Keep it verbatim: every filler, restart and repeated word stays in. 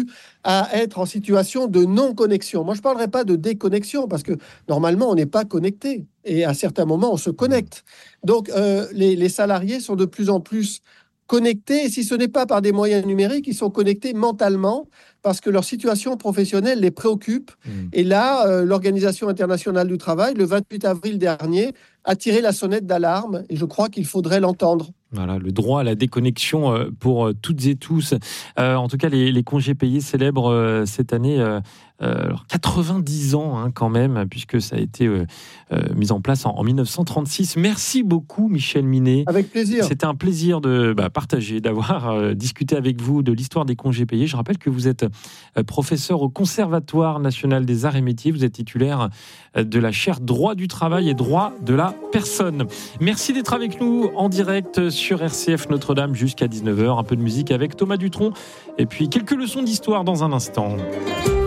à être en situation de non-connexion. Moi, je ne parlerai pas de déconnexion, parce que normalement, on n'est pas connecté. Et à certains moments, on se connecte. Donc, euh, les, les salariés sont de plus en plus connectés. Et si ce n'est pas par des moyens numériques, ils sont connectés mentalement, parce que leur situation professionnelle les préoccupe. Mmh. Et là, euh, l'Organisation internationale du travail, le vingt-huit avril dernier, a tiré la sonnette d'alarme. Et je crois qu'il faudrait l'entendre. Voilà, le droit à la déconnexion pour toutes et tous. Euh, en tout cas, les, les congés payés célèbrent euh, cette année euh, alors quatre-vingt-dix ans hein, quand même, puisque ça a été euh, euh, mis en place en, en dix-neuf cent trente-six. Merci beaucoup, Michel Minet. Avec plaisir. C'était un plaisir de bah, partager, d'avoir euh, discuté avec vous de l'histoire des congés payés. Je rappelle que vous êtes euh, professeur au Conservatoire national des arts et métiers. Vous êtes titulaire euh, de la chaire droit du travail et droit de la personne. Merci d'être avec nous en direct sur R C F Notre-Dame jusqu'à dix-neuf heures. Un peu de musique avec Thomas Dutronc et puis quelques leçons d'histoire dans un instant.